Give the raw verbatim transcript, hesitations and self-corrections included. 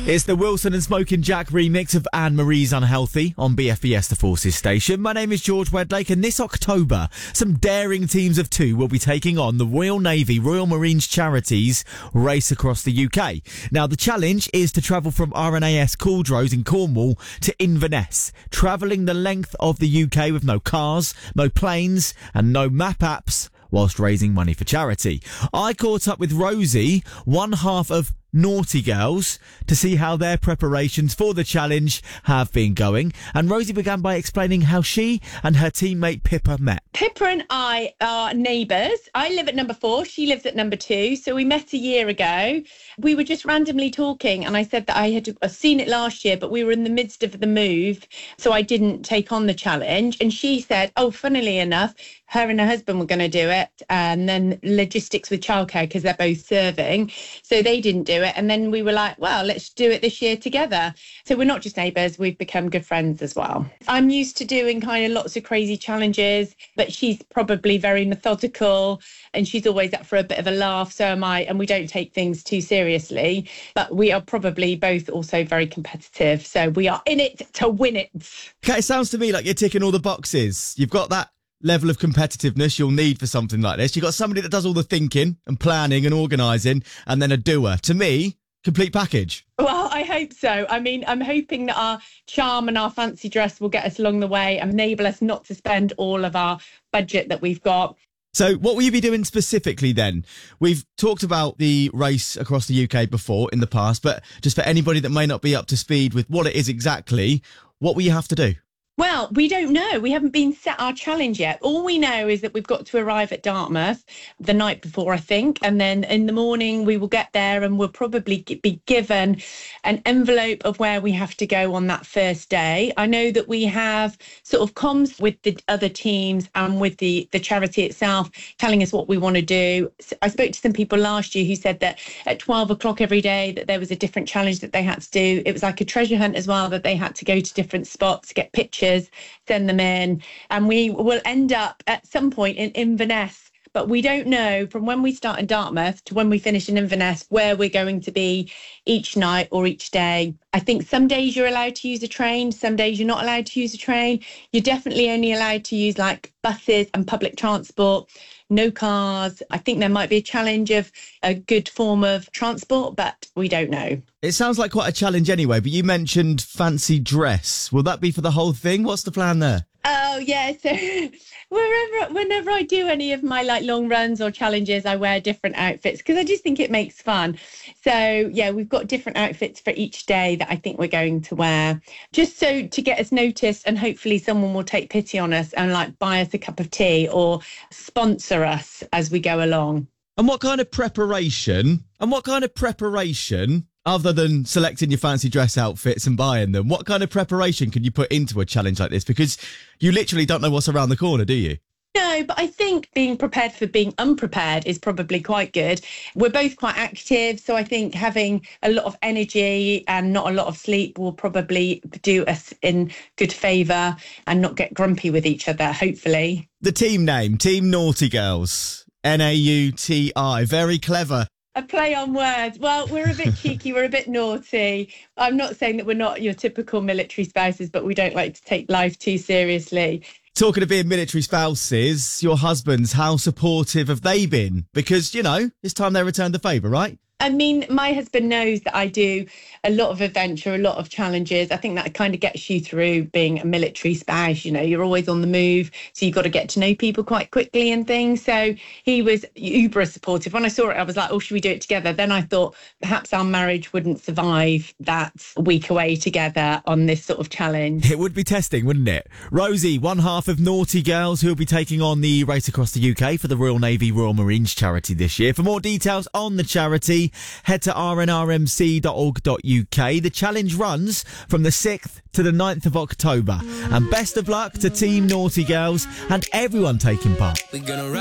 It's the Wilson and Smoking Jack remix of Anne-Marie's Unhealthy on B F B S, the Forces station. My name is George Wedlake, and this October, some daring teams of two will be taking on the Royal Navy, Royal Marines Charities race across the U K. Now, the challenge is to travel from R N A S Caldrose in Cornwall to Inverness, travelling the length of the U K with no cars, no planes, and no map apps, whilst raising money for charity. I caught up with Rosie, one half of Naughty Girls, to see how their preparations for the challenge have been going. And Rosie began by explaining how she and her teammate Pippa met. Pippa and I are neighbours. I live at number four. She lives at number two. So we met a year ago. We were just randomly talking, and I said that I had seen it last year, but we were in the midst of the move, so I didn't take on the challenge. And she said, oh, funnily enough, her and her husband were going to do it, and then logistics with childcare because they're both serving, so they didn't do it. And then we were like, well, let's do it this year together. So we're not just neighbours, we've become good friends as well. I'm used to doing kind of lots of crazy challenges, but she's probably very methodical and she's always up for a bit of a laugh, so am I, and we don't take things too seriously, but we are probably both also very competitive, so we are in it to win it. Okay, it sounds to me like you're ticking all the boxes. You've got that level of competitiveness you'll need for something like this. You've got somebody that does all the thinking and planning and organising, and then a doer. To me, complete package. Well, I hope so. I mean, I'm hoping that our charm and our fancy dress will get us along the way and enable us not to spend all of our budget that we've got. So what will you be doing specifically then? We've talked about the race across the U K before in the past, but just for anybody that may not be up to speed with what it is exactly, what will you have to do? Well, we don't know. We haven't been set our challenge yet. All we know is that we've got to arrive at Dartmouth the night before, I think. And then in the morning we will get there and we'll probably be given an envelope of where we have to go on that first day. I know that we have sort of comms with the other teams and with the, the charity itself telling us what we want to do. So I spoke to some people last year who said that at twelve o'clock every day that there was a different challenge that they had to do. It was like a treasure hunt as well, that they had to go to different spots, get pictures, send them in, and we will end up at some point in Inverness. But we don't know from when we start in Dartmouth to when we finish in Inverness where we're going to be each night or each day. I think some days you're allowed to use a train, some days you're not allowed to use a train. You're definitely only allowed to use like buses and public transport, no cars. I think there might be a challenge of a good form of transport, but we don't know. It sounds like quite a challenge anyway, but you mentioned fancy dress. Will that be for the whole thing? What's the plan there? Oh, yeah. So wherever, whenever I do any of my like long runs or challenges, I wear different outfits because I just think it makes fun. So, yeah, we've got different outfits for each day that I think we're going to wear, just so to get us noticed, and hopefully someone will take pity on us and like buy us a cup of tea or sponsor us as we go along. And what kind of preparation, and what kind of preparation, other than selecting your fancy dress outfits and buying them, what kind of preparation can you put into a challenge like this? Because you literally don't know what's around the corner, do you? No, but I think being prepared for being unprepared is probably quite good. We're both quite active, so I think having a lot of energy and not a lot of sleep will probably do us in good favour and not get grumpy with each other, hopefully. The team name, Team Naughty Girls, N A U T I, very clever. A play on words. Well, we're a bit cheeky, we're a bit naughty. I'm not saying that we're not your typical military spouses, but we don't like to take life too seriously. Talking of being military spouses, your husbands, how supportive have they been? Because, you know, it's time they returned the favour, right? I mean, my husband knows that I do a lot of adventure, a lot of challenges. I think that kind of gets you through being a military spouse. You know, you're always on the move, so you've got to get to know people quite quickly and things. So he was uber supportive. When I saw it, I was like, oh, should we do it together? Then I thought perhaps our marriage wouldn't survive that week away together on this sort of challenge. It would be testing, wouldn't it? Rosie, one half of Naughty Girls, who will be taking on the race across the U K for the Royal Navy, Royal Marines charity this year. For more details on the charity, head to r n r m c dot org dot u k. The challenge runs from the sixth to the ninth of October. And best of luck to Team Naughty Girls and everyone taking part.